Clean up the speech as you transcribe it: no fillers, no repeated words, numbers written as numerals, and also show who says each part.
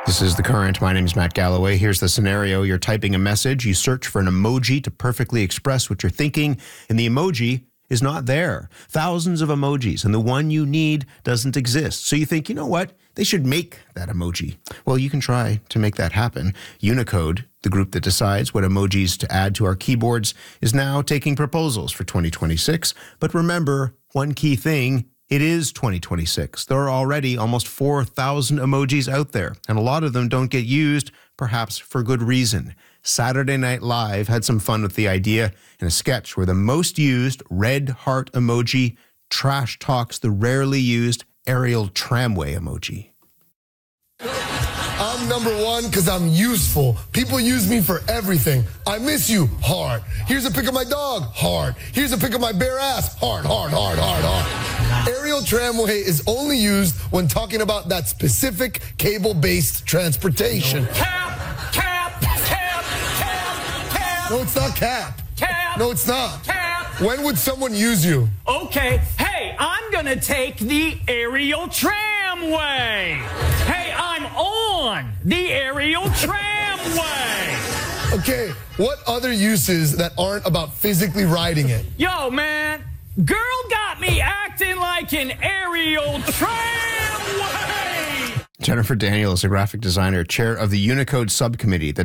Speaker 1: This is The Current. My name is Matt Galloway. Here's the scenario. You're typing a message. You search for an emoji to perfectly express what you're thinking, and the emoji is not there. Thousands of emojis, and the one you need doesn't exist. So you think, you know what? They should make that emoji. Well, you can try to make that happen. Unicode, the group that decides what emojis to add to our keyboards, is now taking proposals for 2026. But remember, one key thing, it is 2026. There are already almost 4,000 emojis out there, and a lot of them don't get used, perhaps for good reason. Saturday Night Live had some fun with the idea in a sketch where the most used red heart emoji trash talks the rarely used aerial tramway emoji.
Speaker 2: I'm number one because I'm useful. People use me for everything. I miss you, hard. Here's a pic of my dog, hard. Here's a pic of my bare ass, hard, hard, hard, hard, hard. Aerial tramway is only used when talking about that specific cable-based transportation.
Speaker 3: Cap.
Speaker 2: No, it's not cap.
Speaker 3: Cap.
Speaker 2: No, it's not.
Speaker 3: Cap.
Speaker 2: When would someone use you?
Speaker 3: Okay, hey, I'm gonna take the aerial tramway. Hey, I'm on the aerial tramway.
Speaker 2: Okay, what other uses that aren't about physically riding it?
Speaker 3: Yo, man, girl got me acting like an aerial tramway.
Speaker 1: Jennifer Daniel is a graphic designer, chair of the Unicode subcommittee that